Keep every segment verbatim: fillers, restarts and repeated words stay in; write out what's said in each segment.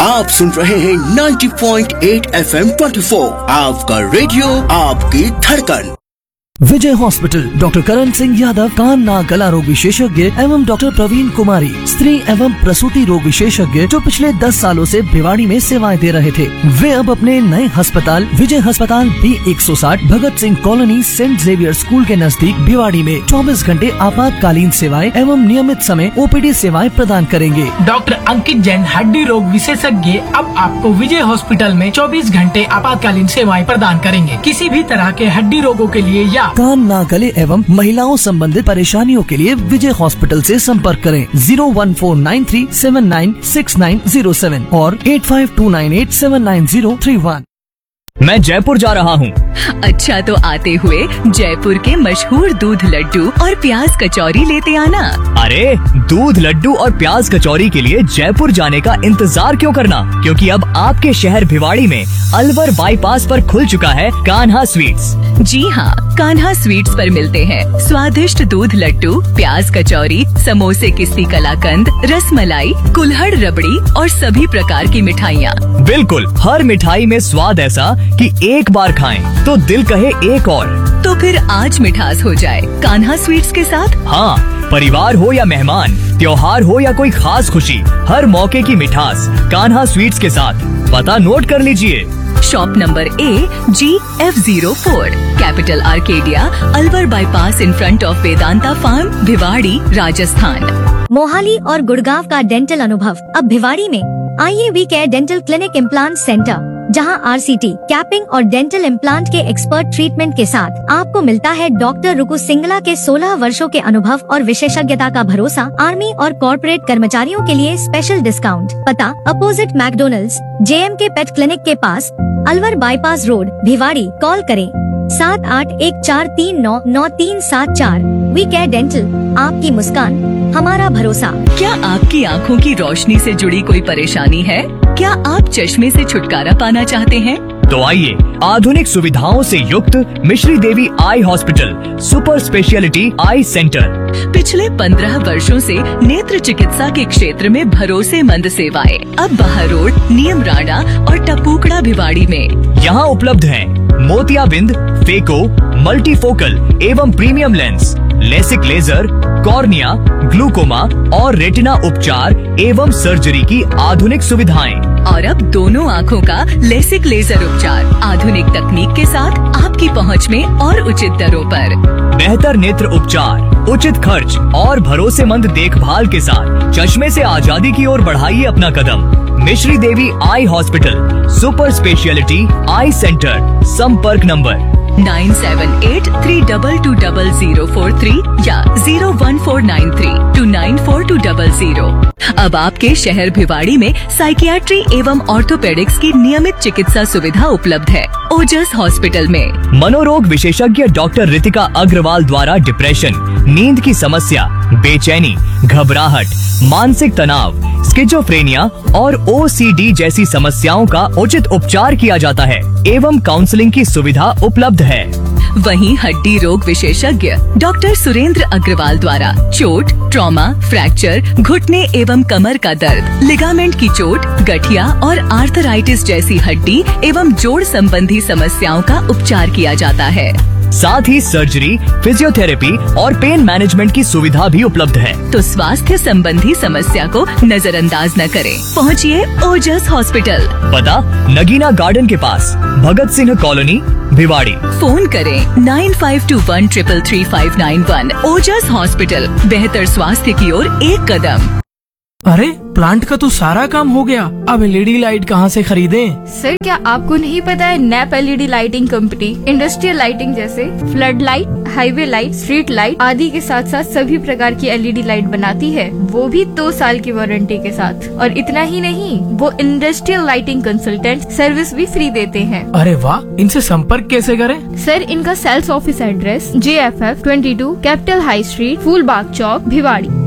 आप सुन रहे हैं नब्बे पॉइंट आठ एफ एम चौबीस, आपका रेडियो आपकी धड़कन। विजय हॉस्पिटल, डॉक्टर करण सिंह यादव, कान नाक गला रोग विशेषज्ञ एवं डॉक्टर प्रवीण कुमारी, स्त्री एवं प्रसूति रोग विशेषज्ञ, जो पिछले दस सालों से भिवाड़ी में सेवाएं दे रहे थे, वे अब अपने नए अस्पताल विजय अस्पताल बी एक सौ साठ Bhagat Singh colony Saint Xavier school के नजदीक भिवाड़ी में चौबीस घंटे आपातकालीन सेवाएं एवं नियमित समय ओपीडी सेवाएं प्रदान करेंगे। डॉक्टर अंकित जैन, हड्डी रोग विशेषज्ञ, अब आपको विजय हॉस्पिटल में चौबीस घंटे आपातकालीन सेवाएं प्रदान करेंगे। किसी भी तरह के हड्डी रोगों के लिए या कान नाक गले एवं महिलाओं संबंधित परेशानियों के लिए विजय हॉस्पिटल से संपर्क करें zero one four nine three seven nine six nine zero seven और eight five to nine eight seven nine zero three one. मैं जयपुर जा रहा हूँ। अच्छा, तो आते हुए जयपुर के मशहूर दूध लड्डू और प्याज कचौरी लेते आना। अरे, दूध लड्डू और प्याज कचौरी के लिए जयपुर जाने का इंतजार क्यों करना, क्योंकि अब आपके शहर भिवाड़ी में अलवर बाईपास पर खुल चुका है कान्हा स्वीट्स। जी हाँ, कान्हा स्वीट्स पर मिलते हैं स्वादिष्ट दूध लड्डू, प्याज कचौरी, समोसे, किस्ती कलाकंद, रसमलाई, कुल्हड़ रबड़ी और सभी प्रकार की मिठाइयाँ। बिल्कुल, हर मिठाई में स्वाद ऐसा कि एक बार खाएं तो दिल कहे एक और। तो फिर आज मिठास हो जाए कान्हा स्वीट्स के साथ। हाँ, परिवार हो या मेहमान, त्योहार हो या कोई खास खुशी, हर मौके की मिठास कान्हा स्वीट्स के साथ। पता नोट कर लीजिए। Shop number A ji F zero four, capital Arcadia, Alwar bypass, in front of Vedanta farm, Bhiwadi, Rajasthan. Mohali और गुड़गांव का डेंटल अनुभव अब भिवाड़ी में। आइए we care dental clinic implant centre, जहां आरसीटी, कैपिंग और डेंटल इम्प्लांट के एक्सपर्ट ट्रीटमेंट के साथ आपको मिलता है डॉक्टर रुकु सिंगला के सोलह वर्षों के अनुभव और विशेषज्ञता का भरोसा। आर्मी और कॉर्पोरेट कर्मचारियों के लिए स्पेशल डिस्काउंट। पता अपोजिट मैकडोनल्ड्स, जेएम के पेट क्लिनिक के पास, Alwar bypass road, Bhiwadi. Call करें सात आठ एक चार तीन नौ नौ तीन सात चार। वी केयर डेंटल, आपकी मुस्कान हमारा भरोसा। क्या आपकी आँखों की रोशनी से जुड़ी कोई परेशानी है? क्या आप चश्मे से छुटकारा पाना चाहते हैं? तो आइए, आधुनिक सुविधाओं से युक्त मिश्री देवी आई हॉस्पिटल सुपर स्पेशलिटी आई सेंटर। पिछले पंद्रह वर्षों से नेत्र चिकित्सा के क्षेत्र में भरोसेमंद सेवाएं। अब बाहर रोड, नियम राणा और टपूकड़ा भिवाड़ी में। यहाँ उपलब्ध हैं मोतियाबिंद, फेको, मल्टीफोकल एवं premium lens, LASIK laser, cornea, glaucoma और रेटिना उपचार एवं सर्जरी की आधुनिक सुविधाएं। और अब दोनों आँखों का लेसिक लेजर उपचार आधुनिक तकनीक के साथ आपकी पहुँच में और उचित दरों पर। बेहतर नेत्र उपचार, उचित खर्च और भरोसेमंद देखभाल के साथ चश्मे से आजादी की ओर बढ़ाइए अपना कदम। मिश्री देवी आई हॉस्पिटल सुपर स्पेशलिटी आई सेंटर। संपर्क number nine seven eight three double two double zero four three या zero one four nine three to nine four to double zero. अब आपके शहर भिवाड़ी में साइकियाट्री एवं ऑर्थोपेडिक्स की नियमित चिकित्सा सुविधा उपलब्ध है ओजस हॉस्पिटल में। मनोरोग विशेषज्ञ डॉक्टर रितिका अग्रवाल द्वारा डिप्रेशन, नींद की समस्या, बेचैनी, घबराहट, मानसिक तनाव, स्किज़ोफ्रेनिया और ओ सी डी जैसी समस्याओं का उचित उपचार किया जाता है एवं काउंसलिंग की सुविधा उपलब्ध है। वहीं हड्डी रोग विशेषज्ञ डॉक्टर सुरेंद्र अग्रवाल द्वारा चोट, ट्रॉमा, फ्रैक्चर, घुटने एवं कमर का दर्द, लिगामेंट की चोट, गठिया और आर्थराइटिस जैसी हड्डी एवं जोड़ संबंधी समस्याओं का उपचार किया जाता है। साथ ही सर्जरी, फिजियोथेरेपी और पेन मैनेजमेंट की सुविधा भी उपलब्ध है। तो स्वास्थ्य संबंधी समस्या को नजरअंदाज न करें, पहुँचिए ओजस हॉस्पिटल। पता नगीना गार्डन के पास, भगत सिंह कॉलोनी, भिवाड़ी। फोन करें nine five to one triple three five nine one. Ojas hospital, बेहतर स्वास्थ्य की ओर एक कदम। अरे, प्लांट का तो सारा काम हो गया, अब एलईडी लाइट कहाँ से खरीदें? सर, क्या आपको नहीं पता है nap LED lighting company industrial lighting जैसे flood light, highway light, street light आदि के साथ साथ सभी प्रकार की एलईडी लाइट बनाती है, वो भी दो साल की वारंटी के साथ। और इतना ही नहीं, वो इंडस्ट्रियल लाइटिंग कंसल्टेंट सर्विस भी फ्री देते हैं। अरे वाह, इनसे संपर्क कैसे करें? सर, इनका सेल्स ऑफिस एड्रेस जे F F twenty two capital high street, Phoolbagh चौक, भिवाड़ी।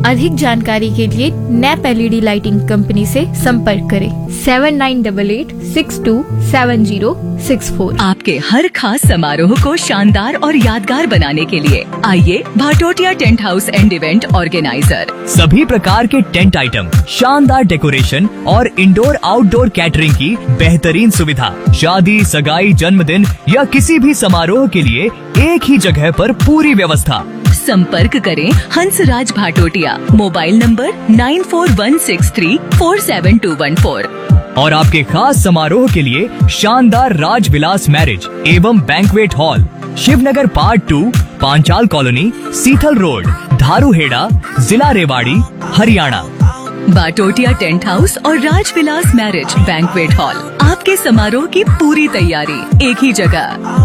अधिक जानकारी के लिए नैप एलईडी लाइटिंग कंपनी से संपर्क करें seven nine double eight six to seven zero six four. आपके हर खास समारोह को शानदार और यादगार बनाने के लिए आइए Bhatotia tent house and event organiser. सभी प्रकार के टेंट आइटम, शानदार डेकोरेशन और इंडोर आउटडोर कैटरिंग की बेहतरीन सुविधा। शादी, सगाई, जन्मदिन या किसी भी समारोह के लिए एक ही जगह पर पूरी व्यवस्था। संपर्क करें Hansraj Bhatotia, mobile number nine four one six three four seven to one four. और आपके खास समारोह के लिए शानदार राजविलास मैरिज एवं banquet hall, Shivnagar part two, Panchal colony, Sithal road, Dharuhera, जिला रेवाड़ी, हरियाणा। भाटोटिया टेंट हाउस और राजविलास मैरिज बैंक्वेट हॉल, आपके समारोह की पूरी तैयारी एक ही जगह।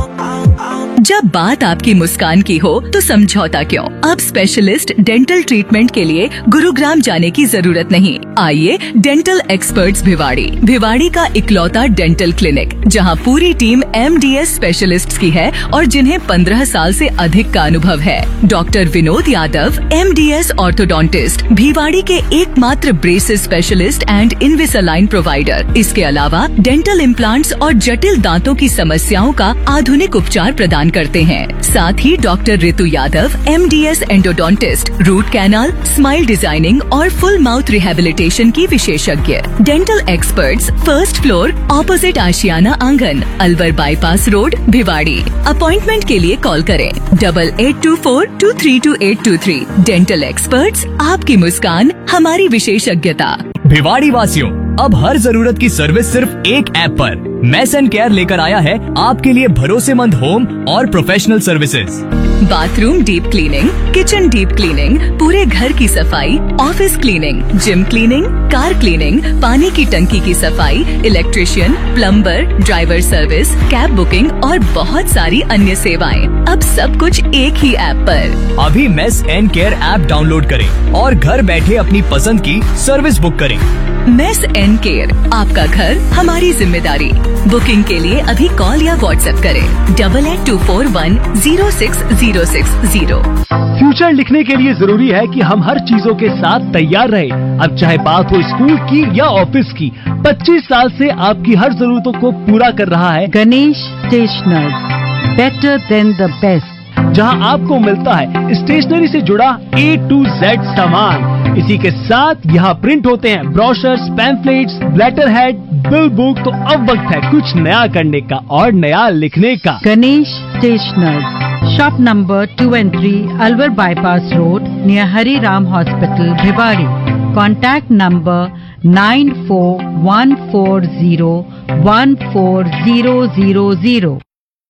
जब बात आपकी मुस्कान की हो तो समझौता क्यों? अब स्पेशलिस्ट डेंटल ट्रीटमेंट के लिए गुरुग्राम जाने की जरूरत नहीं। आइए डेंटल एक्सपर्ट्स भिवाड़ी, भिवाड़ी का इकलौता डेंटल क्लिनिक, जहां पूरी टीम एमडीएस स्पेशलिस्ट्स की है और जिन्हें पंद्रह साल से अधिक का अनुभव है। Doctor Vinod Yadav, MDS orthodontist, Bhiwadi के एकमात्र ब्रेसेस स्पेशलिस्ट एंड इनविसालाइन प्रोवाइडर। इसके अलावा डेंटल इम्प्लांट्स और जटिल दांतों की समस्याओं का आधुनिक उपचार प्रदान करते हैं। साथ ही डॉक्टर ऋतु Yadav, MDS endodontist, root canal, smile designing और फुल माउथ रिहेबिलिटेशन की विशेषज्ञ। Dental experts, first floor, opposite आशियाना आंगन, Alwar bypass road, Bhiwadi. Appointment के लिए कॉल करें double eight to four to three to eight to three. Dental experts, आपकी मुस्कान हमारी विशेषज्ञता। भिवाड़ी वासियों, अब हर जरूरत की सर्विस सिर्फ एक ऐप पर। मेस एंड केयर लेकर आया है आपके लिए भरोसेमंद होम और professional services. Bathroom deep cleaning, kitchen deep cleaning, पूरे घर की सफाई, office cleaning, gym cleaning, car cleaning, पानी की टंकी की सफाई, electrician, plumber, driver service, cab booking और बहुत सारी अन्य सेवाएं। अब सब कुछ एक ही ऐप पर। अभी mess and care app download करें और घर बैठे अपनी पसंद की सर्विस बुक करें। मेस एंड केयर, आपका घर हमारी जिम्मेदारी। बुकिंग के लिए अभी कॉल या व्हाट्सएप करें double eight to four one zero six zero six zero. Future लिखने के लिए जरूरी है कि हम हर चीजों के साथ तैयार रहें। अब चाहे बात हो स्कूल की या ऑफिस की, पच्चीस साल से आपकी हर जरूरतों को पूरा कर रहा है Ganesh stationers, better than the best, जहां आपको मिलता है स्टेशनरी से जुड़ा ए टू जेड सामान। इसी के साथ यहाँ प्रिंट होते हैं brochures, pamphlets, letter head, bill book. तो अब वक्त है कुछ नया करने का और नया लिखने का। Ganesh stationers, shop number two and three, Alwar bypass road, near Hari Ram hospital, Bhiwadi. Contact number nine four one four zero one four zero zero zero.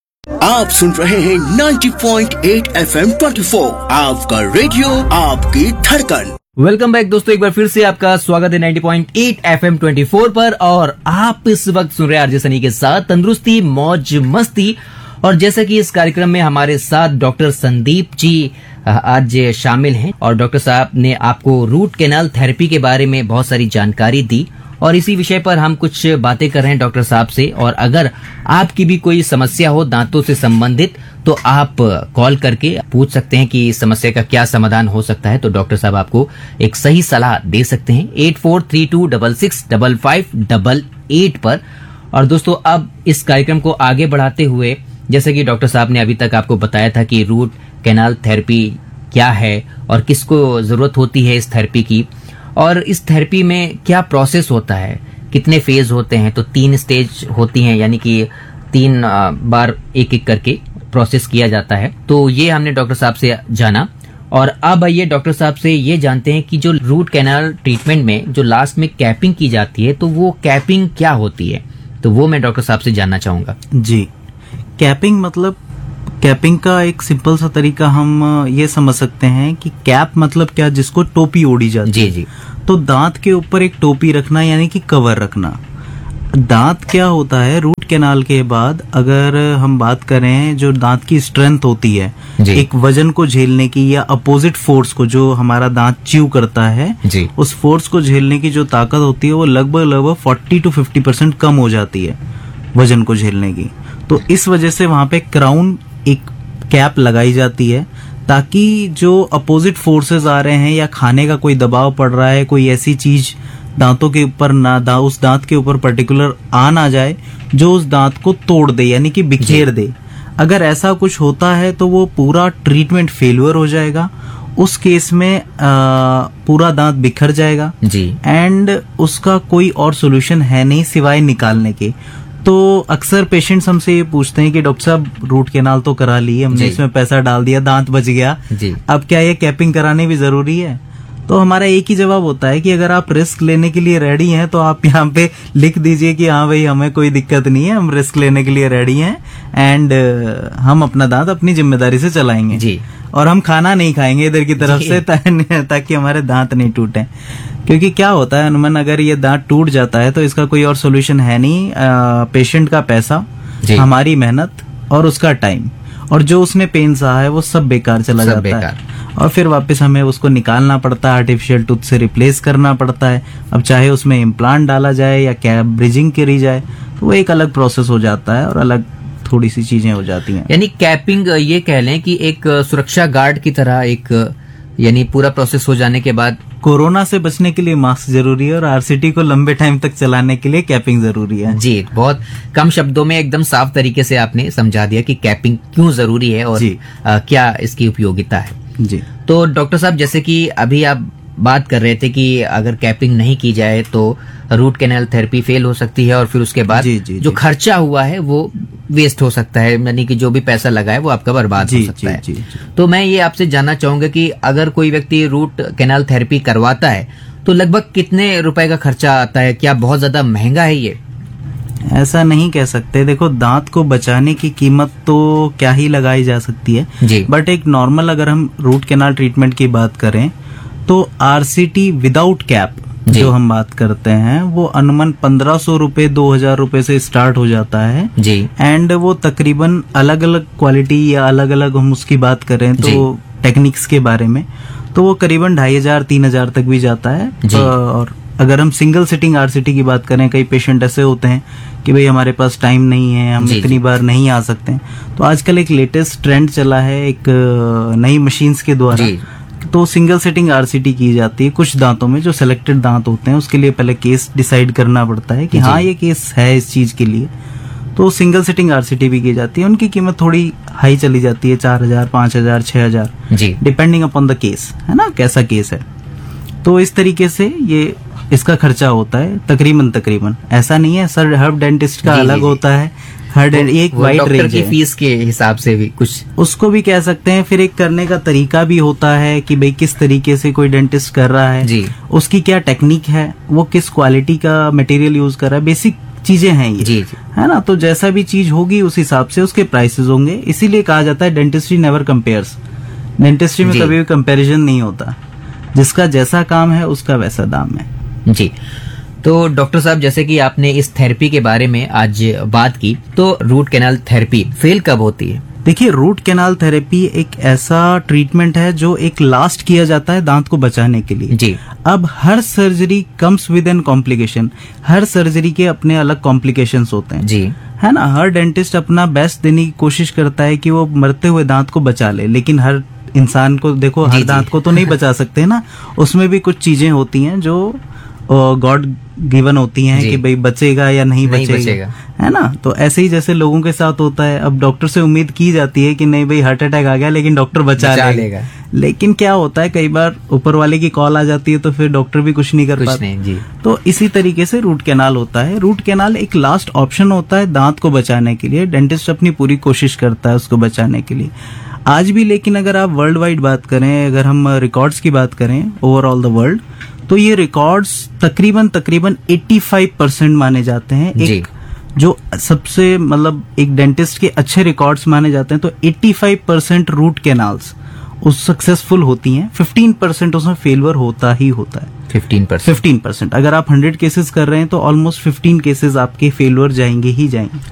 आप सुन रहे हैं ninety point eight F M twenty four, आपका रेडियो, आपकी धड़कन। वेलकम बैक दोस्तों, एक बार फिर से आपका स्वागत है ninety point eight F M twenty four पर। और आप इस वक्त सुन रहे हैं आरजे सनी के साथ तंदुरुस्ती मौज मस्ती। और जैसा कि इस कार्यक्रम में हमारे साथ डॉक्टर संदीप जी आज शामिल हैं और डॉक्टर साहब ने आपको रूट कैनाल थेरेपी के बारे में बहुत सारी जानकारी दी और इसी विषय पर हम कुछ बातें कर रहे हैं डॉक्टर साहब से। और अगर आपकी भी कोई समस्या हो दांतों से संबंधित तो आप कॉल करके पूछ सकते हैं कि इस समस्या का क्या समाधान हो सकता है, तो डॉक्टर साहब आपको एक सही सलाह दे सकते हैं eight four three to double six double five double eight पर। और दोस्तों अब इस कार्यक्रम को आगे बढ़ाते हुए, जैसे कि डॉक्टर साहब ने अभी तक आपको बताया था कि रूट कैनाल थेरेपी क्या है और किसको जरूरत होती है इस थेरेपी की, और इस थेरेपी में क्या प्रोसेस होता है, कितने फेज होते हैं। तो तीन स्टेज होती हैं, यानी कि तीन बार एक एक करके प्रोसेस किया जाता है। तो ये हमने डॉक्टर साहब से जाना। और अब आइए डॉक्टर साहब से ये जानते हैं कि जो रूट कैनाल ट्रीटमेंट में जो लास्ट में कैपिंग की जाती है, तो वो कैपिंग क्या होती है, तो वो मैं डॉक्टर साहब से जानना चाहूंगा। जी, कैपिंग मतलब कैपिंग का एक सिंपल सा तरीका हम ये समझ सकते हैं कि कैप मतलब क्या, जिसको टोपी ओढ़ी जाती जी जी। तो दांत के ऊपर एक टोपी रखना यानी कि कवर रखना। दांत क्या होता है, रूट कैनाल के बाद अगर हम बात करें, जो दांत की स्ट्रेंथ होती है एक वजन को झेलने की या अपोजिट फोर्स को, जो हमारा दांत च्यू करता है जी, उस फोर्स को झेलने की जो ताकत होती है वो लगभग लगभग फोर्टी टू फिफ्टी परसेंट कम हो जाती है वजन को झेलने की। तो इस वजह से वहां पे क्राउन एक कैप लगाई जाती है ताकि जो अपोजिट फोर्सेस आ रहे हैं या खाने का कोई दबाव पड़ रहा है, कोई ऐसी चीज दांतों के ऊपर ना दा, उस दांत के ऊपर पर्टिकुलर आ ना जाए जो उस दांत को तोड़ दे, यानी कि बिखेर दे। अगर ऐसा कुछ होता है तो वो पूरा ट्रीटमेंट फेलियर हो जाएगा। उस केस में आ, पूरा दांत बिखर जाएगा जी, एंड उसका कोई और सोल्यूशन है नहीं सिवाय निकालने के। तो अक्सर पेशेंट्स हमसे ये पूछते हैं कि डॉक्टर साहब रूट कैनाल तो करा ली, हमने इसमें पैसा डाल दिया, दांत बच गया जी, अब क्या ये कैपिंग करानी भी जरूरी है? तो हमारा एक ही जवाब होता है कि अगर आप रिस्क लेने के लिए रेडी हैं तो आप यहाँ पे लिख दीजिए कि हाँ भाई हमें कोई दिक्कत नहीं है, हम रिस्क लेने के लिए रेडी हैं एंड हम अपना दांत अपनी जिम्मेदारी से चलाएंगे जी, और हम खाना नहीं खाएंगे इधर की तरफ से ता, ताकि हमारे दांत नहीं टूटे। क्योंकि क्या होता है अनुमान, अगर ये दांत टूट जाता है तो इसका कोई और सोल्यूशन है नहीं। पेशेंट का पैसा, हमारी मेहनत और उसका टाइम, और जो उसने पेन सहा है वो सब बेकार चला सब जाता बेकार। है और फिर वापस हमें उसको निकालना पड़ता है, आर्टिफिशियल टूथ से रिप्लेस करना पड़ता है। अब चाहे उसमें इम्प्लांट डाला जाए या क्या ब्रिजिंग करी जाए तो वो एक अलग प्रोसेस हो जाता है और अलग थोड़ी सी चीजें हो जाती हैं। यानी कैपिंग ये कह लें कि एक सुरक्षा गार्ड की तरह, एक यानी पूरा प्रोसेस हो जाने के बाद कोरोना से बचने के लिए मास्क जरूरी है और आरसीटी को लंबे टाइम तक चलाने के लिए कैपिंग जरूरी है। जी, बहुत कम शब्दों में एकदम साफ तरीके से आपने समझा दिया कि कैपिंग क्यों जरूरी है और आ, क्या इसकी उपयोगिता है। जी, तो डॉक्टर साहब जैसे कि अभी आप बात कर रहे थे कि अगर कैपिंग नहीं की जाए तो रूट कैनाल थेरेपी फेल हो सकती है और फिर उसके बाद जी, जी, जो जी. खर्चा हुआ है वो वेस्ट हो सकता है, यानी कि जो भी पैसा लगा है वो आपका बर्बाद हो सकता है। जी, जी. तो मैं ये आपसे जानना चाहूंगा कि अगर कोई व्यक्ति रूट कैनाल थेरेपी करवाता है तो लगभग कितने रुपए का खर्चा आता है? क्या बहुत ज्यादा महंगा है ये? ऐसा नहीं कह सकते। देखो, दांत को बचाने की कीमत तो क्या ही लगाई जा सकती है जी, बट एक नॉर्मल अगर हम रूट कैनाल ट्रीटमेंट की बात करें तो आरसीटी विदाउट कैप जो हम बात करते हैं वो अनुमान पंद्रह सौ रूपये दो हजार रूपये से स्टार्ट हो जाता है जी, एंड वो तकरीबन अलग अलग क्वालिटी या अलग अलग हम उसकी बात करें तो टेक्निक्स के बारे में तो वो करीबन ढाई हजार तीन हजार तक भी जाता है। और अगर हम सिंगल सिटिंग आरसीटी की बात करें, कई पेशेंट ऐसे होते हैं कि भाई हमारे पास टाइम नहीं है, हम इतनी बार नहीं आ सकते हैं, तो आजकल एक लेटेस्ट ट्रेंड चला है एक नई मशीन्स के द्वारा, तो सिंगल सिटिंग आरसीटी की जाती है कुछ दांतों में जो सिलेक्टेड दांत होते हैं। उसके लिए पहले केस डिसाइड करना पड़ता है कि हाँ ये केस है इस चीज के लिए, तो सिंगल सिटिंग आरसीटी भी की जाती है। उनकी कीमत थोड़ी हाई चली जाती है, चार हजार पांच हजार छह हजार डिपेंडिंग अपॉन द केस, है ना, कैसा केस है। तो इस तरीके से ये इसका खर्चा होता है तकरीबन तकरीबन। ऐसा नहीं है सर, हर डेंटिस्ट का अलग होता है, हर एक वाइड रेंज की फीस के हिसाब से भी कुछ उसको भी कह सकते हैं। फिर एक करने का तरीका भी होता है कि भाई किस तरीके से कोई डेंटिस्ट कर रहा है जी, उसकी क्या टेक्निक है, वो किस क्वालिटी का मटेरियल यूज कर रहा है, बेसिक चीजें हैं ये, जी, जी. है ना। तो जैसा भी चीज होगी उस हिसाब से उसके प्राइसेस होंगे। इसीलिए कहा जाता है डेंटिस्ट्री नेवर कंपेयर्स। डेंटिस्ट्री में कभी भी कंपैरिजन नहीं होता, जिसका जैसा काम है उसका वैसा दाम है। जी, तो डॉक्टर साहब जैसे कि आपने इस थेरेपी के बारे में आज बात की, तो रूट कैनाल थेरेपी फेल कब होती है? देखिए, रूट कैनाल थेरेपी एक ऐसा ट्रीटमेंट है जो एक लास्ट किया जाता है दांत को बचाने के लिए जी। अब हर surgery comes with N complication, her surgery के अपने अलग कॉम्प्लिकेशंस होते हैं जी, है ना। हर डेंटिस्ट अपना बेस्ट देने की कोशिश करता है कि वो मरते हुए दांत को बचा ले, लेकिन हर इंसान को देखो हर दांत को तो नहीं बचा सकते ना, उसमें भी कुछ चीजें होती हैं जो गॉड गिवन होती हैं कि भाई बचेगा या नहीं, नहीं बचेगा, बचेगा है ना। तो ऐसे ही जैसे लोगों के साथ होता है, अब डॉक्टर से उम्मीद की जाती है कि नहीं भाई हार्ट अटैक आ गया लेकिन डॉक्टर बचा, बचा लेगा, लेकिन क्या होता है कई बार ऊपर वाले की कॉल आ जाती है तो फिर डॉक्टर भी कुछ नहीं कर पाते। तो इसी तरीके से रूट कैनाल होता है। रूट कैनाल एक लास्ट ऑप्शन होता है दांत को बचाने के लिए, डेंटिस्ट अपनी पूरी कोशिश करता है उसको बचाने के लिए आज भी। लेकिन अगर आप वर्ल्ड वाइड बात करें, अगर हम रिकॉर्ड्स की बात करें ओवरऑल द वर्ल्ड, तो ये रिकॉर्ड्स तकरीबन तकरीबन पचासी परसेंट माने जाते हैं। एक जो सबसे मतलब एक डेंटिस्ट के अच्छे रिकॉर्ड्स माने जाते हैं तो पचासी परसेंट रूट कैनाल्स उस सक्सेसफुल होती हैं, पंद्रह परसेंट उसमें फेलियर होता ही होता है। पंद्रह परसेंट पंद्रह परसेंट अगर आप सौ केसेस कर रहे हैं तो ऑलमोस्ट पंद्रह केसेस आपके फेलियर जाएंगे ही जाएंगे।